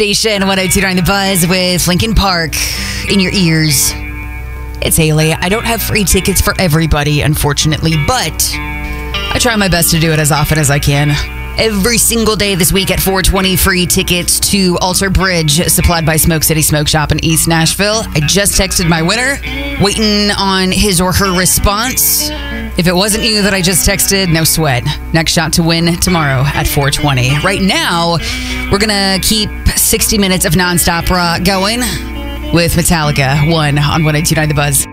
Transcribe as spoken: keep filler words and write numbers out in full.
Station one oh two point nine The Buzz with Linkin Park in your ears. It's Haley. I don't have free tickets for everybody, unfortunately, but I try my best to do it as often as I can. Every single day this week at four twenty, free tickets to Alter Bridge, supplied by Smoke City Smoke Shop in East Nashville. I just texted my winner, waiting on his or her response. If it wasn't you that I just texted, no sweat. Next shot to win tomorrow at four twenty. Right now, we're going to keep sixty minutes of nonstop rock going with Metallica, one on one oh two point nine The Buzz.